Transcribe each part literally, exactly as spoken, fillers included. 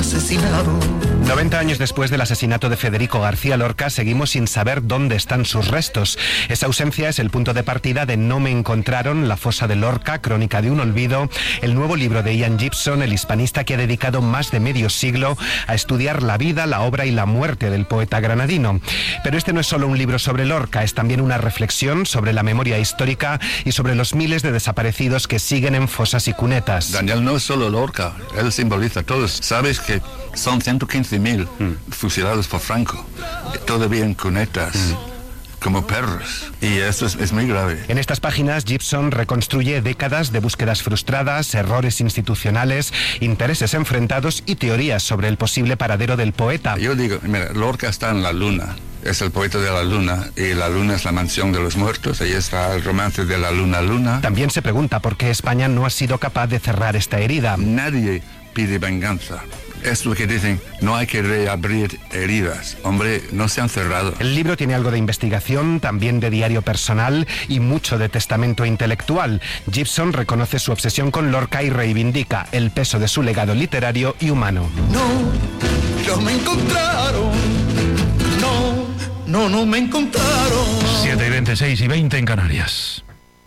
asesinado. noventa años después del asesinato de Federico García Lorca, seguimos sin saber dónde están sus restos. Esa ausencia es el punto de partida de No me encontraron, La fosa de Lorca, crónica de un olvido, el nuevo libro de Ian Gibson, el hispanista que ha dedicado más de medio siglo a estudiar la vida, la obra y la muerte del poeta granadino. Pero este no es solo un libro sobre Lorca, es también una reflexión sobre la memoria histórica y sobre los miles de desaparecidos que siguen en fosas y cunetas. Daniel, no es solo Lorca, él simboliza a todos. Sabes que son ciento quince mil mm. fusilados por Franco, todavía en cunetas. Mm. Como perros, y eso es, es muy grave. En estas páginas, Gibson reconstruye décadas de búsquedas frustradas, errores institucionales, intereses enfrentados y teorías sobre el posible paradero del poeta. Yo digo, mira, Lorca está en la luna, es el poeta de la luna, y la luna es la mansión de los muertos, ahí está el romance de la luna luna. También se pregunta por qué España no ha sido capaz de cerrar esta herida. Nadie pide venganza. Es lo que dicen, no hay que reabrir heridas. Hombre, no se han cerrado. El libro tiene algo de investigación, también de diario personal y mucho de testamento intelectual. Gibson reconoce su obsesión con Lorca y reivindica el peso de su legado literario y humano. No, no me encontraron. No, no, no me encontraron. siete y veintiséis y veinte en Canarias.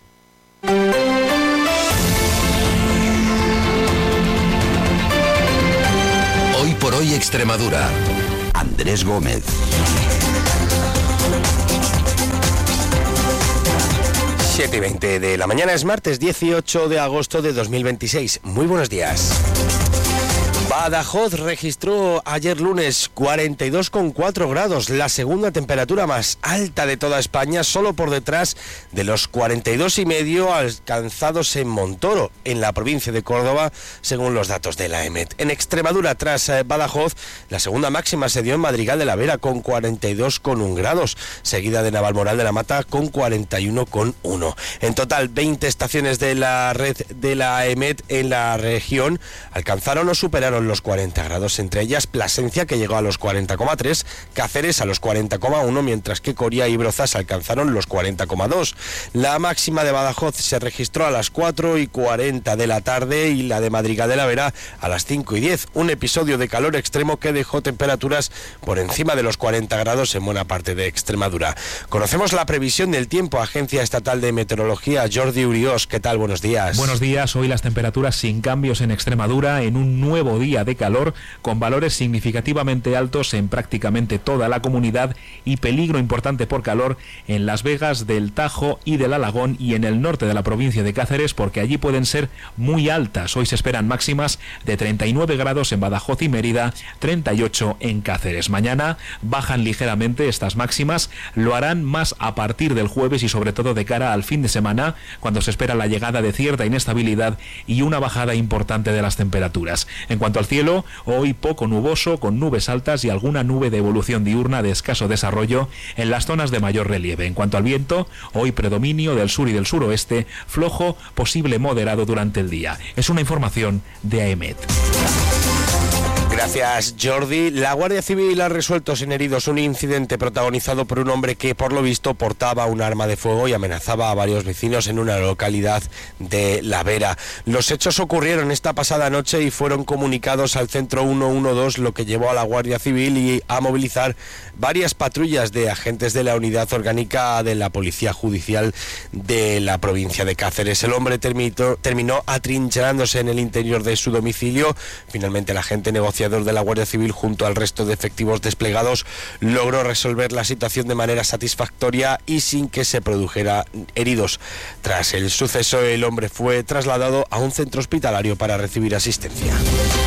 Hoy por hoy Extremadura. Andrés Gómez. siete y veinte de la mañana, es martes dieciocho de agosto de dos mil veintiséis. Muy buenos días. Badajoz registró ayer lunes cuarenta y dos coma cuatro grados, la segunda temperatura más alta de toda España, solo por detrás de los cuarenta y dos y medio alcanzados en Montoro, en la provincia de Córdoba, según los datos de la EMET. En Extremadura, tras Badajoz, la segunda máxima se dio en Madrigal de la Vera con cuarenta y dos coma uno grados, seguida de Navalmoral de la Mata con cuarenta y uno coma uno. En total, veinte estaciones de la red de la EMET en la región alcanzaron o superaron los cuarenta grados, entre ellas Plasencia, que llegó a los cuarenta coma tres, Cáceres a los cuarenta coma uno, mientras que Coria y Brozas alcanzaron los cuarenta coma dos. La máxima de Badajoz se registró a las cuatro y cuarenta de la tarde y la de Madrigal de la Vera a las cinco y diez, un episodio de calor extremo que dejó temperaturas por encima de los cuarenta grados en buena parte de Extremadura. Conocemos la previsión del tiempo, Agencia Estatal de Meteorología, Jordi Uriós. ¿Qué tal? Buenos días. Buenos días. Hoy las temperaturas sin cambios en Extremadura, en un nuevo día de calor, con valores significativamente altos en prácticamente toda la comunidad y peligro importante por calor en las vegas del Tajo y del Alagón y en el norte de la provincia de Cáceres, porque allí pueden ser muy altas. Hoy se esperan máximas de treinta y nueve grados en Badajoz y Mérida, treinta y ocho en Cáceres. Mañana bajan ligeramente estas máximas, lo harán más a partir del jueves y sobre todo de cara al fin de semana, cuando se espera la llegada de cierta inestabilidad y una bajada importante de las temperaturas. En cuanto al cielo, hoy poco nuboso, con nubes altas y alguna nube de evolución diurna de escaso desarrollo en las zonas de mayor relieve. En cuanto al viento, hoy predominio del sur y del suroeste, flojo, posible moderado durante el día. Es una información de AEMET. Gracias, Jordi. La Guardia Civil ha resuelto sin heridos un incidente protagonizado por un hombre que, por lo visto, portaba un arma de fuego y amenazaba a varios vecinos en una localidad de La Vera. Los hechos ocurrieron esta pasada noche y fueron comunicados al centro ciento doce, lo que llevó a la Guardia Civil y a movilizar varias patrullas de agentes de la Unidad Orgánica de la Policía Judicial de la provincia de Cáceres. El hombre terminó, terminó atrincherándose en el interior de su domicilio. Finalmente, el agente negociador de la Guardia Civil, junto al resto de efectivos desplegados, logró resolver la situación de manera satisfactoria y sin que se produjera heridos. Tras el suceso, el hombre fue trasladado a un centro hospitalario para recibir asistencia.